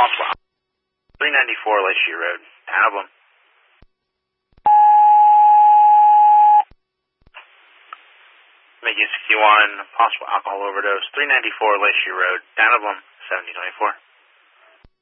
possible 394 Lakeshore Road, Hannibal. Making 61, possible alcohol overdose, 394 Lakeshore Road, Hannibal, 1724.